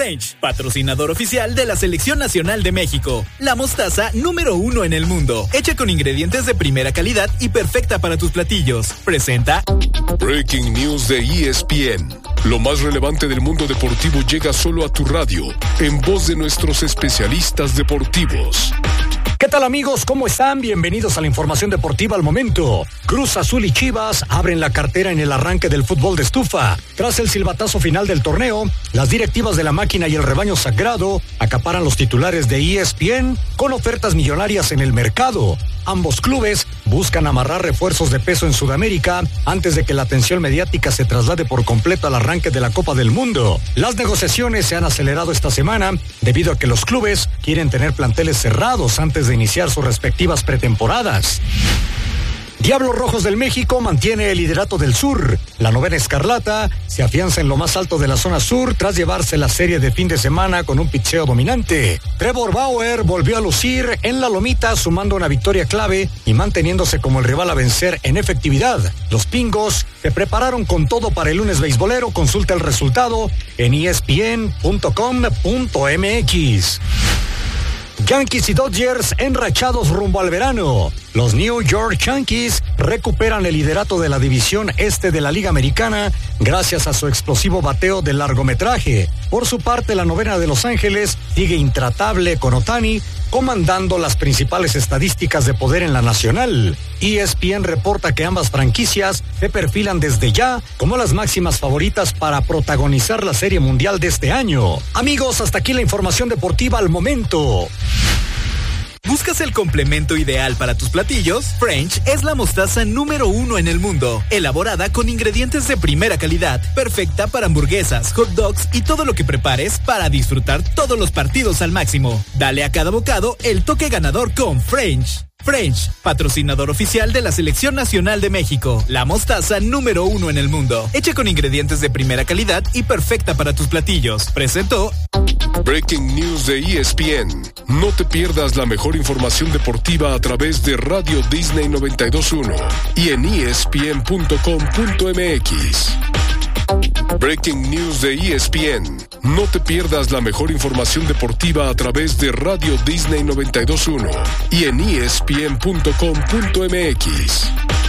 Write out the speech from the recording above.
French, patrocinador oficial de la Selección Nacional de México. La mostaza número 1 en el mundo, hecha con ingredientes de primera calidad y perfecta para tus platillos. Presenta Breaking News de ESPN. Lo más relevante del mundo deportivo llega solo a tu radio, en voz de nuestros especialistas deportivos. ¿Qué tal, amigos? ¿Cómo están? Bienvenidos a la información deportiva al momento. Cruz Azul y Chivas abren la cartera en el arranque del fútbol de estufa. Tras el silbatazo final del torneo, las directivas de la máquina y el rebaño sagrado acaparan los titulares de ESPN con ofertas millonarias en el mercado. Ambos clubes buscan amarrar refuerzos de peso en Sudamérica antes de que la atención mediática se traslade por completo al arranque de la Copa del Mundo. Las negociaciones se han acelerado esta semana debido a que los clubes quieren tener planteles cerrados antes de iniciar sus respectivas pretemporadas. Diablos Rojos del México mantiene el liderato del sur. La novena escarlata se afianza en lo más alto de la zona sur tras llevarse la serie de fin de semana con un pitcheo dominante. Trevor Bauer volvió a lucir en la lomita sumando una victoria clave y manteniéndose como el rival a vencer en efectividad. Los Pingos se prepararon con todo para el lunes beisbolero. Consulta el resultado en espn.com.mx. Yankees y Dodgers enrachados rumbo al verano. Los New York Yankees recuperan el liderato de la división este de la Liga Americana gracias a su explosivo bateo de largometraje. Por su parte, la novena de Los Ángeles sigue intratable con Ohtani comandando las principales estadísticas de poder en la nacional. ESPN reporta que ambas franquicias se perfilan desde ya como las máximas favoritas para protagonizar la Serie Mundial de este año. Amigos, hasta aquí la información deportiva al momento. ¿Buscas el complemento ideal para tus platillos? French es la mostaza número 1 en el mundo, elaborada con ingredientes de primera calidad, perfecta para hamburguesas, hot dogs y todo lo que prepares para disfrutar todos los partidos al máximo. Dale a cada bocado el toque ganador con French. French, patrocinador oficial de la Selección Nacional de México. La mostaza número 1 en el mundo, hecha con ingredientes de primera calidad y perfecta para tus platillos. Presentó Breaking News de ESPN. No te pierdas la mejor información deportiva a través de Radio Disney 92.1 y en espn.com.mx. Breaking News de ESPN. No te pierdas la mejor información deportiva a través de Radio Disney 92.1 y en espn.com.mx.